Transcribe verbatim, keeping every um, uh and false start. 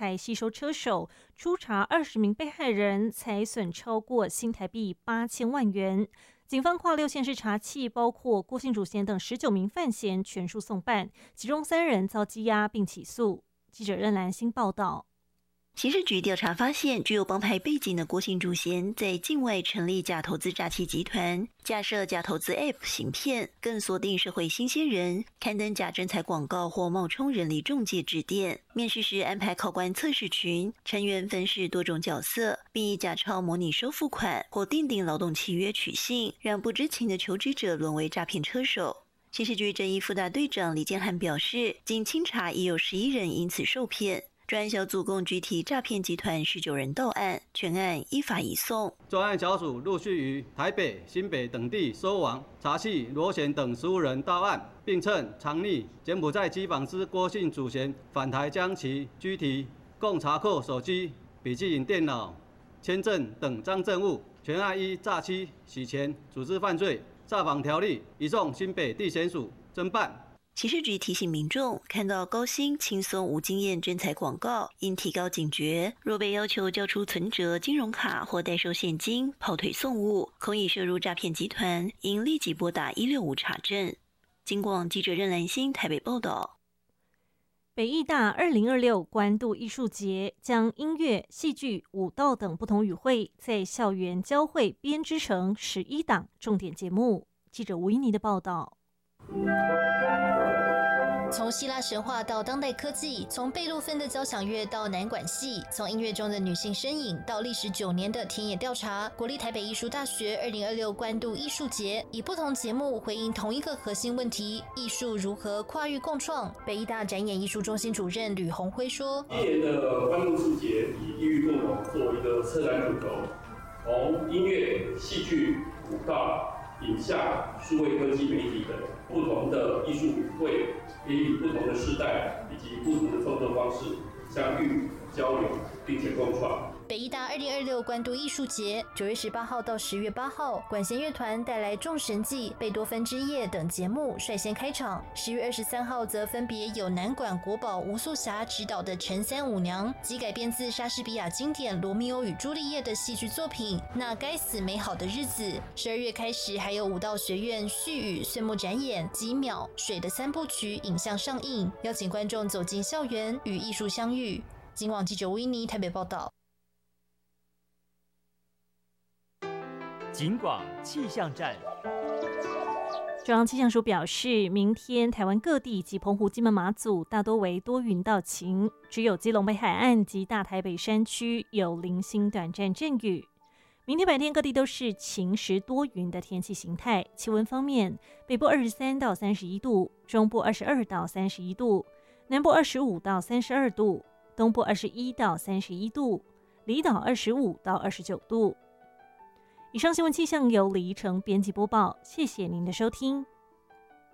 才吸收车手，初查二十名被害人，财损超过新台币八千万元。警方跨六县市查缉，包括郭姓主嫌等十九名犯嫌，全数送办，其中三人遭羁押并起诉。记者任兰欣报道。 刑事局调查发现，具有帮派背景的郭姓主嫌在境外成立假投资诈欺集团，架设假投资 App 行骗，更锁定社会新鲜人，刊登假征才广告或冒充人力中介致电。面试时安排考官测试群，成员分饰多种角色，并以假钞模拟收付款或订定劳动契约取信，让不知情的求职者沦为诈骗车手。刑事局正义副大队长李建汉表示，经清查已有十一人因此受骗。专案小组共拘提诈骗集团十九人到案，全案依法移送。 专案小组陆续于台北、新北等地收网、查缉罗贤等十五人到案，并趁藏匿柬埔寨机房之郭姓主嫌返台将其拘提，共查扣手机、笔记本电脑、签证等赃证物。全案依诈欺、洗钱、组织犯罪、诈访条例移送新北地检署侦办。 刑事局提醒民众，看到高薪、轻松、无经验征才广告，应提高警觉。若被要求交出存折、金融卡或代收现金、跑腿送物，恐已涉入诈骗集团，应立即拨打一六五查证。警广记者任兰欣台北报道。 北艺大二零二六关渡艺术节将音乐、戏剧、舞蹈等不同语汇在校园交汇编织成十一档重点节目。记者吴依妮的报道。 从希腊神话到当代科技，从贝多芬的交响乐到南管戏，从音乐中的女性身影到历时九年的田野调查，国立台北艺术大学二零二六关渡艺术节以不同节目回应同一个核心问题：艺术如何跨域共创。北艺大展演艺术中心主任吕宏辉说：“ 今年的关渡艺术节以异域共融作为一个策展主轴，从音乐、戏剧、舞蹈、影像、数位科技媒体等不同的艺术语汇，也以不同的世代以及不同的创作方式相遇、交流，并且共创。” 北艺大二零二六关渡艺术节九月十八号到十月八号，管弦乐团带来《众神记》、贝多芬之夜等节目率先开场。十月二十三号则分别有南管国宝吴素霞执导的《陈三五娘》及改编自莎士比亚经典《罗密欧与朱丽叶》的戏剧作品《那该死美好的日子》。十二月开始还有舞蹈学院絮语岁末展演《几秒水的三部曲》影像上映，邀请观众走进校园与艺术相遇。警广记者吴依妮台北报道。 警广气象站。 中央气象署表示，明天台湾各地及澎湖、金门、马祖大多为多云到晴，只有基隆北海岸及大台北山区有零星短暂阵雨。明天白天各地都是晴时多云的天气形态。气温方面，北部二十三到三十一度，中部二十二到三十一度，南部二十五到三十二度，东部二十一到三十一度，离岛二十五到二十九度。以上新闻气象由李怡成编辑播报，谢谢您的收听。